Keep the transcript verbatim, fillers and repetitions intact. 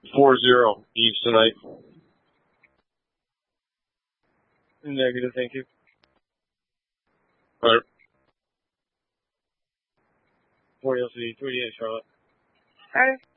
Four zero Eves tonight. Negative, thank you. All right. four L C D, two eighty-eight Charlotte. Alright.